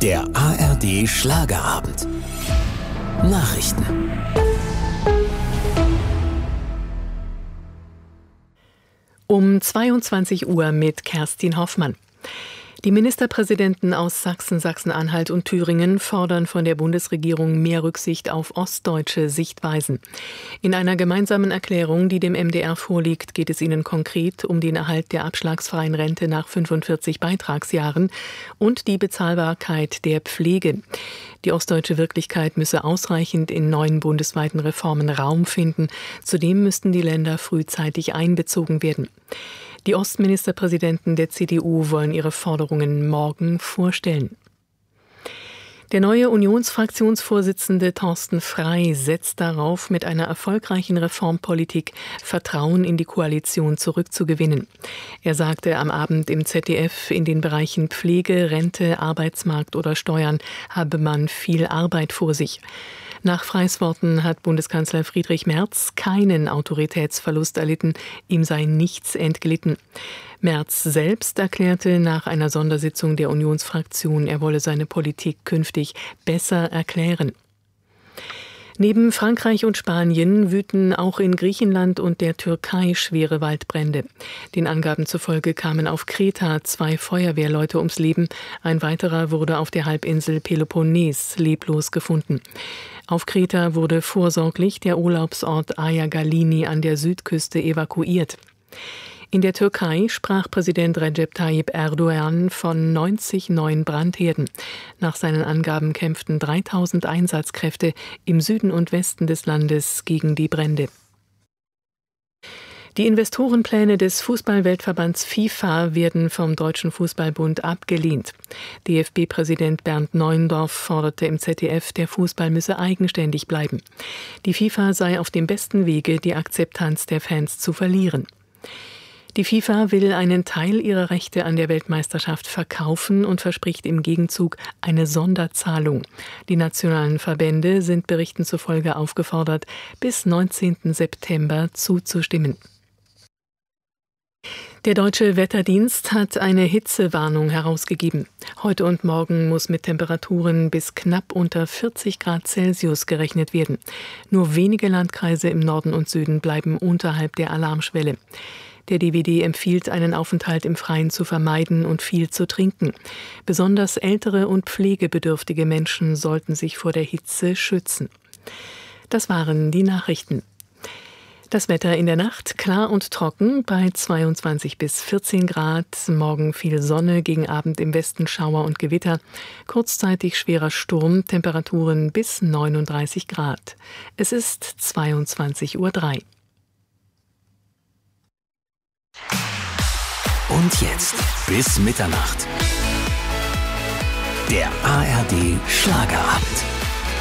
Der ARD Schlagerabend. Nachrichten. Um 22 Uhr mit Kerstin Hoffmann. Die Ministerpräsidenten aus Sachsen, Sachsen-Anhalt und Thüringen fordern von der Bundesregierung mehr Rücksicht auf ostdeutsche Sichtweisen. In einer gemeinsamen Erklärung, die dem MDR vorliegt, geht es ihnen konkret um den Erhalt der abschlagsfreien Rente nach 45 Beitragsjahren und die Bezahlbarkeit der Pflege. Die ostdeutsche Wirklichkeit müsse ausreichend in neuen bundesweiten Reformen Raum finden. Zudem müssten die Länder frühzeitig einbezogen werden. Die Ostministerpräsidenten der CDU wollen ihre Forderungen morgen vorstellen. Der neue Unionsfraktionsvorsitzende Thorsten Frey setzt darauf, mit einer erfolgreichen Reformpolitik Vertrauen in die Koalition zurückzugewinnen. Er sagte am Abend im ZDF, in den Bereichen Pflege, Rente, Arbeitsmarkt oder Steuern habe man viel Arbeit vor sich. Nach Freys Worten hat Bundeskanzler Friedrich Merz keinen Autoritätsverlust erlitten, ihm sei nichts entglitten. Merz selbst erklärte nach einer Sondersitzung der Unionsfraktion, er wolle seine Politik künftig besser erklären. Neben Frankreich und Spanien wüten auch in Griechenland und der Türkei schwere Waldbrände. Den Angaben zufolge kamen auf Kreta 2 Feuerwehrleute ums Leben. Ein weiterer wurde auf der Halbinsel Peloponnes leblos gefunden. Auf Kreta wurde vorsorglich der Urlaubsort Ayagalini an der Südküste evakuiert. In der Türkei sprach Präsident Recep Tayyip Erdogan von 90 neuen Brandherden. Nach seinen Angaben kämpften 3000 Einsatzkräfte im Süden und Westen des Landes gegen die Brände. Die Investorenpläne des Fußball-Weltverbands FIFA werden vom Deutschen Fußballbund abgelehnt. DFB-Präsident Bernd Neuendorf forderte im ZDF, der Fußball müsse eigenständig bleiben. Die FIFA sei auf dem besten Wege, die Akzeptanz der Fans zu verlieren. Die FIFA will einen Teil ihrer Rechte an der Weltmeisterschaft verkaufen und verspricht im Gegenzug eine Sonderzahlung. Die nationalen Verbände sind Berichten zufolge aufgefordert, bis 19. September zuzustimmen. Der Deutsche Wetterdienst hat eine Hitzewarnung herausgegeben. Heute und morgen muss mit Temperaturen bis knapp unter 40 Grad Celsius gerechnet werden. Nur wenige Landkreise im Norden und Süden bleiben unterhalb der Alarmschwelle. Der DWD empfiehlt, einen Aufenthalt im Freien zu vermeiden und viel zu trinken. Besonders ältere und pflegebedürftige Menschen sollten sich vor der Hitze schützen. Das waren die Nachrichten. Das Wetter in der Nacht klar und trocken bei 22 bis 14 Grad. Morgen viel Sonne, gegen Abend im Westen Schauer und Gewitter. Kurzzeitig schwerer Sturm, Temperaturen bis 39 Grad. Es ist 22:03 Uhr. Und jetzt bis Mitternacht. Der ARD Schlagerabend.